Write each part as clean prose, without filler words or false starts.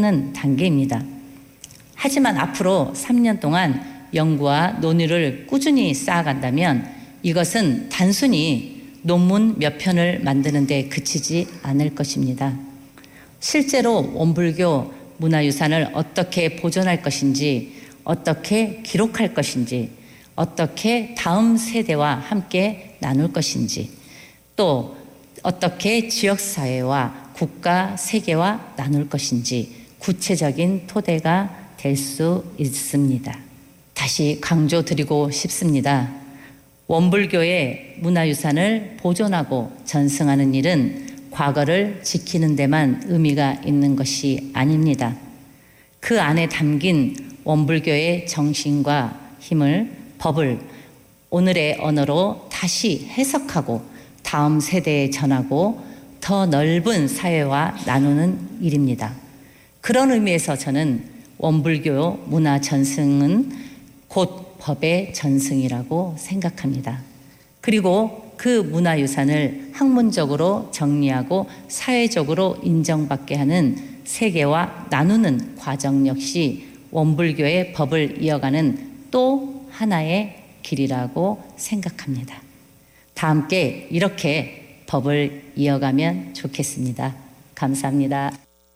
하는 단계입니다. 하지만 앞으로 3년 동안 연구와 논의를 꾸준히 쌓아간다면 이것은 단순히 논문 몇 편을 만드는 데 그치지 않을 것입니다. 실제로 원불교 문화유산을 어떻게 보존할 것인지, 어떻게 기록할 것인지, 어떻게 다음 세대와 함께 나눌 것인지, 또 어떻게 지역사회와 국가, 세계와 나눌 것인지 구체적인 토대가 될 수 있습니다. 다시 강조드리고 싶습니다. 원불교의 문화유산을 보존하고 전승하는 일은 과거를 지키는 데만 의미가 있는 것이 아닙니다. 그 안에 담긴 원불교의 정신과 힘을, 법을 오늘의 언어로 다시 해석하고 다음 세대에 전하고 더 넓은 사회와 나누는 일입니다. 그런 의미에서 저는 원불교 문화 전승은 곧 법의 전승이라고 생각합니다. 그리고 그 문화유산을 학문적으로 정리하고 사회적으로 인정받게 하는 세계와 나누는 과정 역시 원불교의 법을 이어가는 또 하나의 길이라고 생각합니다. 다 함께 이렇게 법을 이어가면 좋겠습니다. 감사합니다.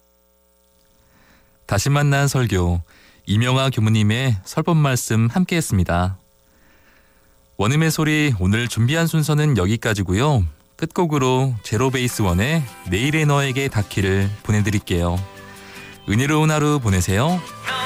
다시 만난 설교, 이명아 교무님의 설법 말씀 함께했습니다. 원음의 소리 오늘 준비한 순서는 여기까지고요. 끝곡으로 제로베이스원의 내일의 너에게 닿기를 보내드릴게요. 은혜로운 하루 보내세요.